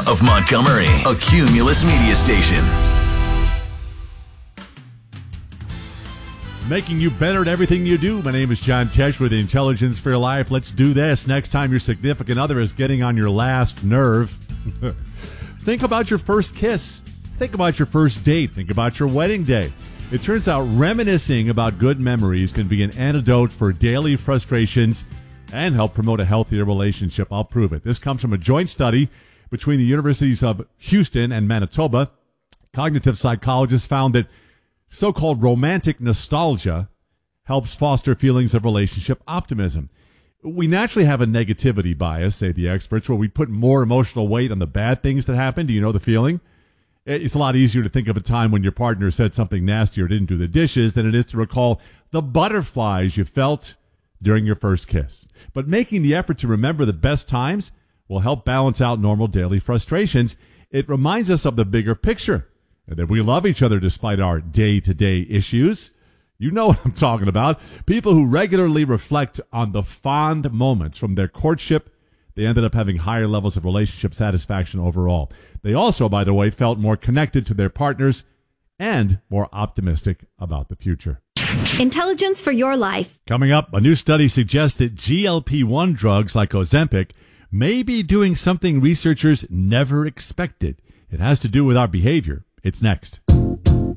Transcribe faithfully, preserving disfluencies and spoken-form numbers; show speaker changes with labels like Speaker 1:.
Speaker 1: of Montgomery, a Cumulus media station.
Speaker 2: Making you better at everything you do. My name is John Tesh with Intelligence for Your Life. Let's do this. Next time your significant other is getting on your last nerve, think about your first kiss. Think about your first date. Think about your wedding day. It turns out reminiscing about good memories can be an antidote for daily frustrations and help promote a healthier relationship. I'll prove it. This comes from a joint study between the universities of Houston and Manitoba. Cognitive psychologists found that so-called romantic nostalgia helps foster feelings of relationship optimism. We naturally have a negativity bias, say the experts, where we put more emotional weight on the bad things that happen. Do you know the feeling? It's a lot easier to think of a time when your partner said something nasty or didn't do the dishes than it is to recall the butterflies you felt during your first kiss. But making the effort to remember the best times will help balance out normal daily frustrations. It reminds us of the bigger picture, and that we love each other despite our day-to-day issues. You know what I'm talking about. People who regularly reflect on the fond moments from their courtship, they ended up having higher levels of relationship satisfaction overall. They also, by the way, felt more connected to their partners and more optimistic about the future.
Speaker 3: Intelligence for Your Life.
Speaker 2: Coming up, a new study suggests that G L P one drugs like Ozempic may be doing something researchers never expected. It has to do with our behavior. It's next.